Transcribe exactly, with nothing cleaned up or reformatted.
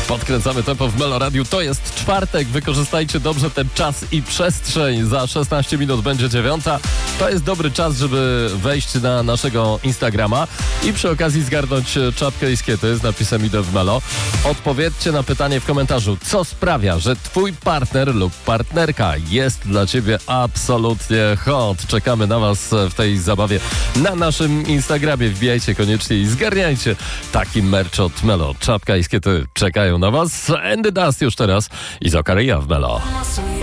Podkręcamy tempo w Melo Radiu. To jest czwartek. Wykorzystajcie dobrze ten czas i przestrzeń. Za szesnaście minut będzie dziewiąta. To jest dobry czas, żeby wejść na naszego Instagrama i przy okazji zgarnąć czapkę i skiety z napisem Idę w Melo. Odpowiedzcie na pytanie w komentarzu. Co sprawia, że twój partner lub partnerka jest dla ciebie absolutnie hot? Czekamy na was w tej zabawie na naszym Instagramie. Wbijajcie koniecznie i zgarniajcie taki merch od Melo. Czapka i skiety czekają na was. Andy Dust już teraz i Zokaryja w Melo.